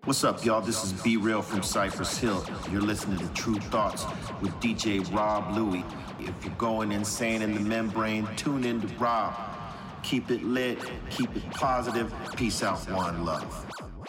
What's up, y'all? This is Be Real from Cypress Hill. You're listening to True Thoughts with DJ Rob Louie. If you're going insane in the membrane, tune in to Rob. Keep it lit, keep it positive. Peace out, one love.